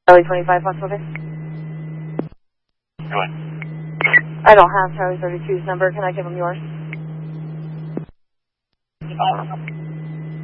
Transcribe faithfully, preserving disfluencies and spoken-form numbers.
Charlie twenty-five, Foxtrot. Go ahead. I don't have Charlie thirty-two's number. Can I give him yours? Uh,